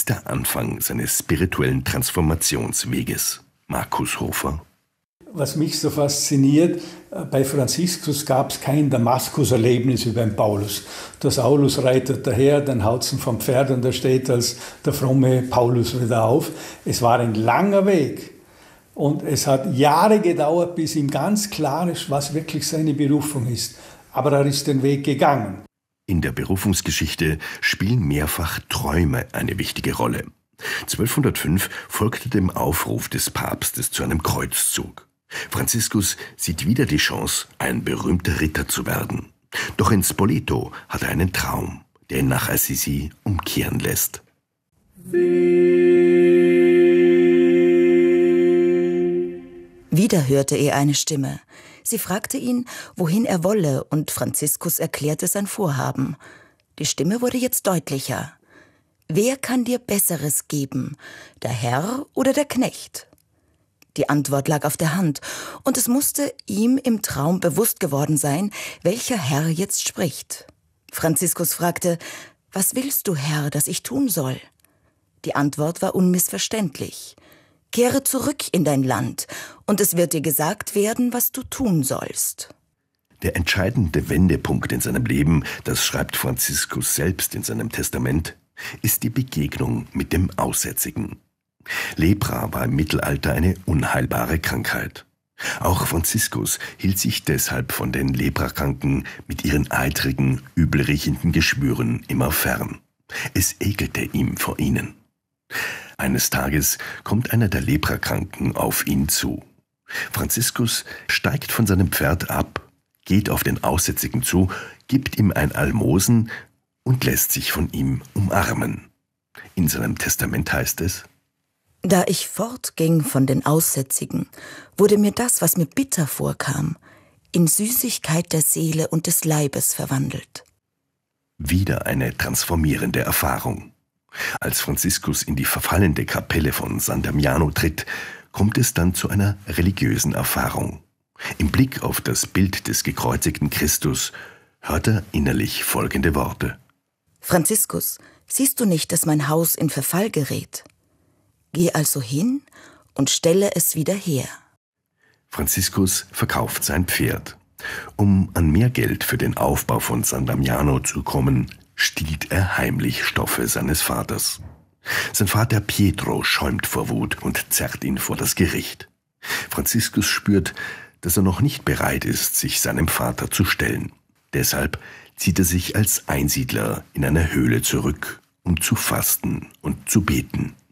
ist der Anfang seines spirituellen Transformationsweges. Markus Hofer. Was mich so fasziniert, bei Franziskus gab es kein Damaskus-Erlebnis wie beim Paulus. Der Saulus reitet daher, dann haut ihn vom Pferd und da steht als der fromme Paulus wieder auf. Es war ein langer Weg und es hat Jahre gedauert, bis ihm ganz klar ist, was wirklich seine Berufung ist. Aber er ist den Weg gegangen. In der Berufungsgeschichte spielen mehrfach Träume eine wichtige Rolle. 1205 folgte dem Aufruf des Papstes zu einem Kreuzzug. Franziskus sieht wieder die Chance, ein berühmter Ritter zu werden. Doch in Spoleto hat er einen Traum, der ihn nach Assisi umkehren lässt. Wieder hörte er eine Stimme. Sie fragte ihn, wohin er wolle, und Franziskus erklärte sein Vorhaben. Die Stimme wurde jetzt deutlicher. Wer kann dir Besseres geben, der Herr oder der Knecht? Die Antwort lag auf der Hand, und es musste ihm im Traum bewusst geworden sein, welcher Herr jetzt spricht. Franziskus fragte, »Was willst du, Herr, dass ich tun soll?« Die Antwort war unmissverständlich. »Kehre zurück in dein Land, und es wird dir gesagt werden, was du tun sollst.« Der entscheidende Wendepunkt in seinem Leben, das schreibt Franziskus selbst in seinem Testament, ist die Begegnung mit dem Aussätzigen. Lepra war im Mittelalter eine unheilbare Krankheit. Auch Franziskus hielt sich deshalb von den Leprakranken mit ihren eitrigen, übelriechenden Geschwüren immer fern. Es ekelte ihm vor ihnen. Eines Tages kommt einer der Leprakranken auf ihn zu. Franziskus steigt von seinem Pferd ab, geht auf den Aussätzigen zu, gibt ihm ein Almosen und lässt sich von ihm umarmen. In seinem Testament heißt es: Da ich fortging von den Aussätzigen, wurde mir das, was mir bitter vorkam, in Süßigkeit der Seele und des Leibes verwandelt. Wieder eine transformierende Erfahrung. Als Franziskus in die verfallende Kapelle von San Damiano tritt, kommt es dann zu einer religiösen Erfahrung. Im Blick auf das Bild des gekreuzigten Christus hört er innerlich folgende Worte: Franziskus, siehst du nicht, dass mein Haus in Verfall gerät? Geh also hin und stelle es wieder her. Franziskus verkauft sein Pferd. Um an mehr Geld für den Aufbau von San Damiano zu kommen, stiehlt er heimlich Stoffe seines Vaters. Sein Vater Pietro schäumt vor Wut und zerrt ihn vor das Gericht. Franziskus spürt, dass er noch nicht bereit ist, sich seinem Vater zu stellen. Deshalb zieht er sich als Einsiedler in eine Höhle zurück, um zu fasten und zu beten.